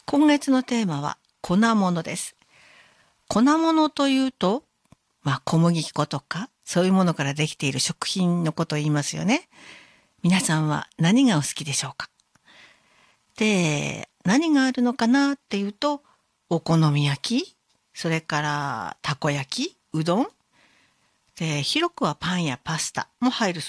今月のテーマは粉物です。粉物というと、小麦粉とかそういうものからできている食品のことを言いますよね。皆さんは何がお好きでしょうか？で、何があるのかなっていうと、お好み焼き、それからたこ焼き、うどん、で、広くはパンやパスタも入る